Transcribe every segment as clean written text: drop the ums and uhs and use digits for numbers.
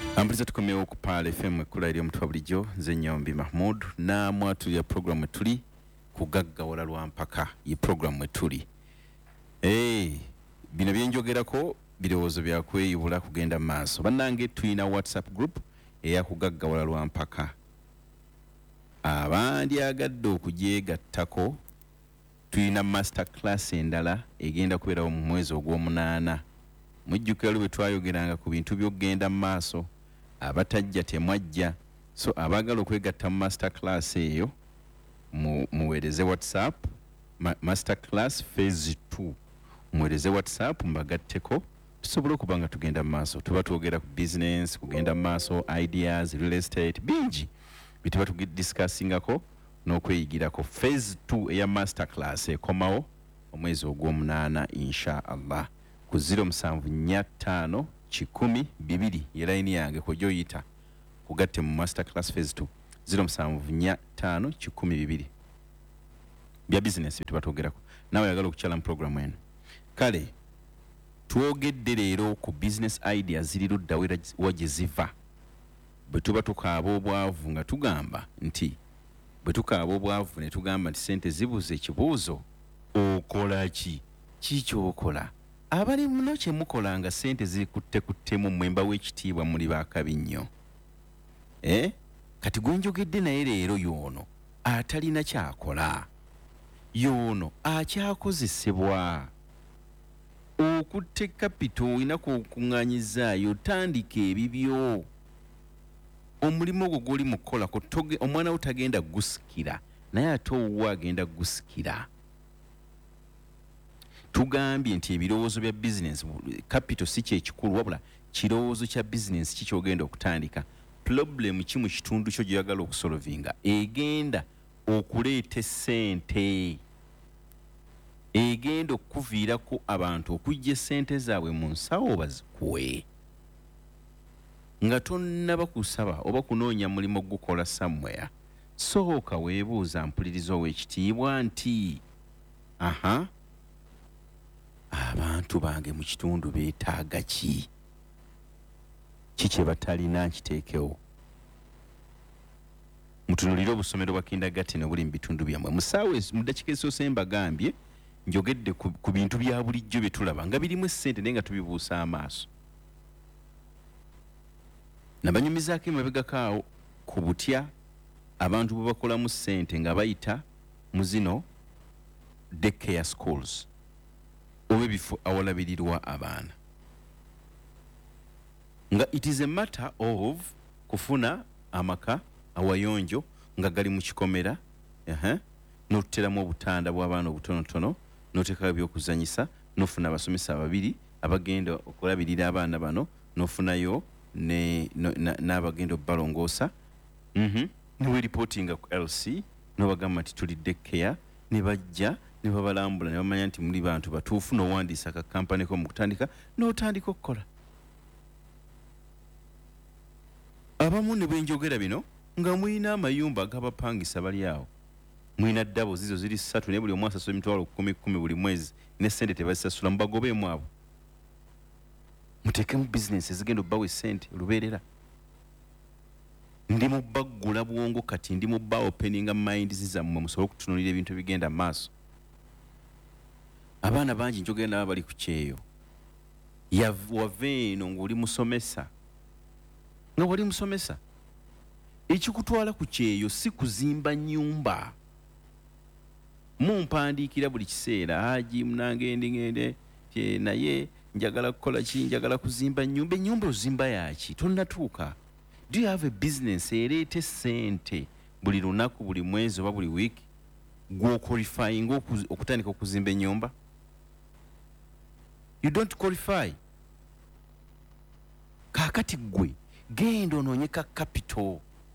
Ambuliza tukomyewo ku Pala FM ekkula eri omutwa bulijjo nze Nyombi Mahmud na mwatu ya program tuli kugaggawala lwa mpaka ye program tuli bino byenjogerako birowoozo bya kweyubula kugenda maaso bannange tulina WhatsApp group eya kugaggawala lwa mpaka abandyagadde okugyegattako tulina master class endala egenda kubeerawo mu mwezi ogw'omunaana mujjukira lwe twayogeranga ku bintu by'okugenda maaso abatajja temwajja so abagala okwegatta mu master class eyo muweereze WhatsApp master class phase 2 muweereze WhatsApp mbagatteko tusobole okuba nga tugenda mu maaso tuba twogera ku business kugenda mu maaso ideas real estate bingi bituba tugidiscussingako n'okweyigirako phase 2 eya master class ekomawo omwezi ogw'omunaana insha Allah ku 07451022 ye line yange ko joyita kugatte mu master class phase 2 07451022 bya business bituba twogerako nawe yagala okukyala mu program eno kale twogedde leero ku business ideas ziri ludda waje ziva bwe tuba tukaaba obwavu nga tugamba nti bwe tukaaba obwavu ne tugamba nti sente zibuze ekibuuzo okola ki kikyokola abali muno kye mukola nga sente zikuttekuttemu mwemba w'ekitiibwa muli baakabi nnyo kati gwenjogedde naye leero y'ono atalina kyakola y'ono akyakozesebwa okutte kapito olina kukuŋŋaanyizaayo tandika ebibyo omulimu ogwo gw'oli mu kukolako omwana wo tagenda gusikira naye ate owuwo agenda gusikira tugambye nti ebirowoozo bya business capital si kyekikulu wabula kirowoozo kya business kikyogenda okutandika problem ki mu kitundu kyo gyoyagala okusolovinga egenda okuleeta essente egenda okuviirako abantu okujja essente zaabwe mu nsawo bazikuwe nga tonnaba kusaba oba kunoonya mulimu gukola somewhere sooka weebuuza mpuliriza ow'ekitiibwa nti abantu bange mu kitundu beetaaga ki kye batalina nkiteekewo mutunulire obusomero bwa kindergarten obuli mu bitundu byammwe musaawe mu ddakiika ezisoose mbagambye njogedde ku bintu bya bulijjo bye tulaba nga birimu essente naye nga tubibuusa amaaso nabanyumizaako emabegako awo ku butya abantu bwe bakolamu ssente nga bayita mu zino daycare schools oba ebifo awalabirirwa abaana nga it is a matter of kufuna amaka awayonjo nga gali mu kikomera n'otuteramu obutanda bw'abaana obutonotono n'oteekawo ebyokuzanyisa n'ofuna abasomesa babiri abagenda okulabirira abaana bano n'ofunayo n'abagenda okubalongoosa niwe reportinga ku LC n'obagamba nti tuli daycare ne bajja ne babalambula ne bamanya nti muli bantu batuufu n'owandiisa akakampani ko mu kutandika n'otandika okukola abamu ne bwenjogera bino nga mulina amayumba ag'abapangisa bali awo mulina ddabo zizo ziri 3 naye buli omu asasula emitwalo 10 buli mwezi ne ssente tebazisasula mubagobeemu abo muteekemu bizinesi ezigenda obbawo essente lubeerera ndi mu baggula bwongo kati ndi mu bba openinga minds zammwe musobole okutunulira ebintu ebigenda mu maaso abaana bangi njogera nabo bali ku kyeyo wava eno ng'oli musomesa nga wali musomesa ekikutwala ku kyeyo si kuzimba nnyumba mumpandiikira buli kiseera haji munange ngende naye njagala kukola ki njagala kuzimba nnyumba ennyumba ozimba yaki tonnatuuka do you have a business ereeta essente buli lunaku buli mwezi oba buli wiiki gw'oqualifying okutandika okuzimba ennyumba you don't qualify kaakati gwe genda onoonye ka capital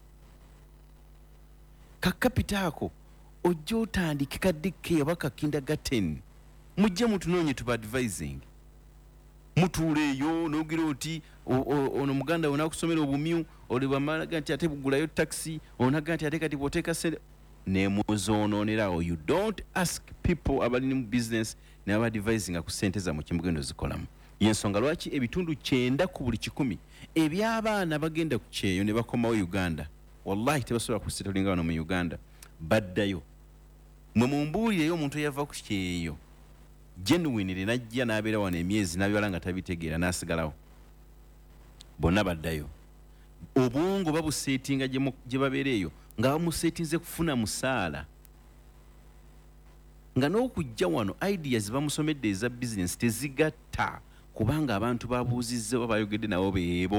ako ojja otandike ka daycare oba ka kindergarten mujje mutunoonye tuba advising mutuula eyo n'ogira oti ono muganda we n'akusomera obumyu oli bamalaga nti ate bugulayo taxi onaga nti ate kati bw'oteeka ssente ne muzoonoonerawo you don't ask people abali mu business ne aba advising ku ssente zammwe kye mugenda ozikolamu yensonga lwaki ebitundu 9 ku buli 100 eby'abaana bagenda ku kyeyo ne bakomawo Uganda wallahi tebasobola kusettlinga wano mu Uganda baddayo mwe mumbuulireyo omuntu eyava ku kyeyo genuinely najja n'abeera wano emyezi n'abibala nga tabitegeera n'asigalawo bonna baddayo obwongo babuseetinga gye babeera eyo nga bamuseetinze kufuna musaala nga n'okujja wano ideas bamusomedde eza business tezigatta kubanga abantu babuuzizza oba bayogedde nabo beebo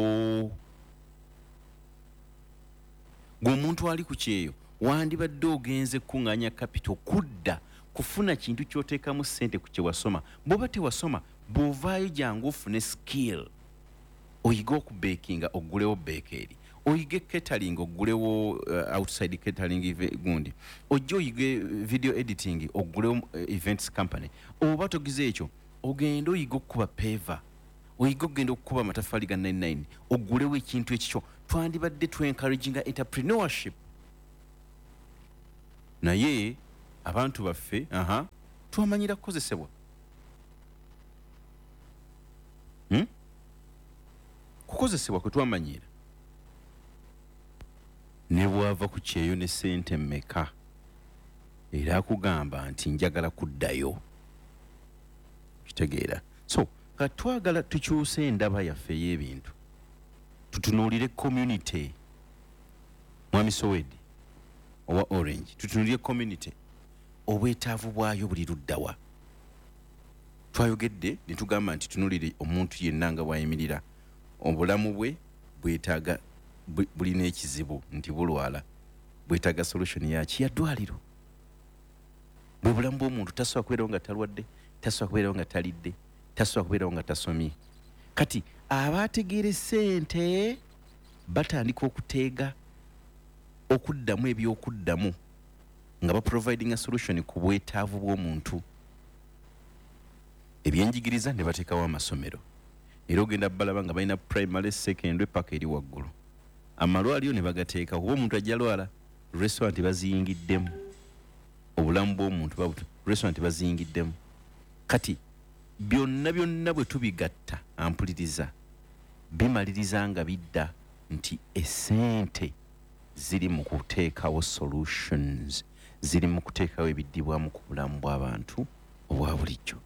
ng'omuntu ali ku kyeyo wandibadde ogenze kuŋŋaanya capital kudda kufuna kintu ky'oteekamu ssente ku kye wasoma bw'oba tewasoma bw'ovaayo jangu ofune skill oyige okubeekinga oggulewo beekeri oyige catering oggulewo outside catering gundi ojja oyige video editing oggulewo events company oba togize ekyo ogenda oyiga okukuba peva oyiga ogenda okukuba amataffaali ga 99 oggulewo ekintu ekikyo twandibadde encouraginga entrepreneurship naye abantu baffe twamanyira kukozesebwa kukozesebwa kwe twamanyira ne bwava ku kyeyo ne ssente mmeka era akugamba nti njagala kuddayo kitegeera so katwagala tukyuse endaba yaffe y'ebintu tutunuulire community mwami Sowedi owa Orange tutunuulire community obwetaavu bwayo buli luddawa twayogedde ne tugamba nti tunuulire omuntu yenna nga bwayimirira obulamu bwe bwetaaga bulina ekizibu nti bulwala bwetaaga solution yaki ya ddwaliro bwe bulamu bw'omuntu tasobola kubeerawo nga talwadde tasobola kubeerawo nga talidde tasobola kubeerawo nga tasomye kati abaategeera ssente batandika okuteega okuddamu ebyokuddamu nga baproviding a solution ku bwetaavu bw'omuntu ebyenjigiriza ne bateekawo amasomero era ogenda balaba nga balina primary secondary paka eri waggulu amalwaliro ne bagateeka kuba omuntu ajja lwala restaurant baziyingiddemu obulamu bw'omuntu babuto restaurant baziyingiddemu kati byonna bwe tubigatta ampuliriza bimaliriza nga bidda nti essente ziri mu kuteekawo solutions ziri mu kuteekawo ebiddibwamu ku bulamu bw'abantu obwa bulijjo